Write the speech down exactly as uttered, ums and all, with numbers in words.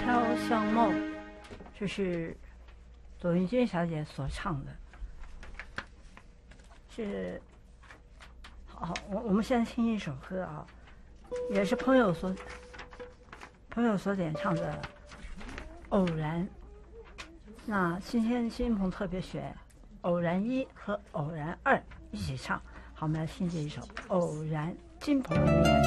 飘香梦》，这是左云君小姐所唱的。是，好，我我们现在听一首歌啊，也是朋友所朋友所点唱的《偶然》。那今天新鹏特别选《偶然一》和《偶然二》一起唱。好，我们来听这一首《偶然》，金鹏的音乐。